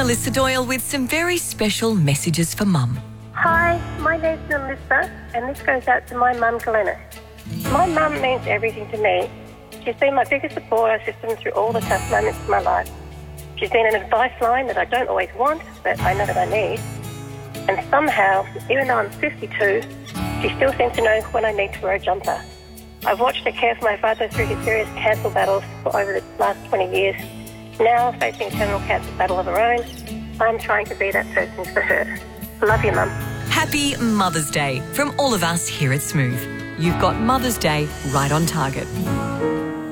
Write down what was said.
Melissa Doyle with some very special messages for Mum. Hi, my name's Melissa, and this goes out to my mum, Glennis. My mum means everything to me. She's been my biggest support system through all the tough moments of my life. She's been an advice line that I don't always want, but I know that I need. And somehow, even though I'm 52, she still seems to know when I need to wear a jumper. I've watched her care for my father through his serious cancer battles for over the last 20 years. Now, facing a terminal cancer battle of her own, I'm trying to be that person for her. Love you, Mum. Happy Mother's Day from all of us here at Smooth. You've got Mother's Day right on target.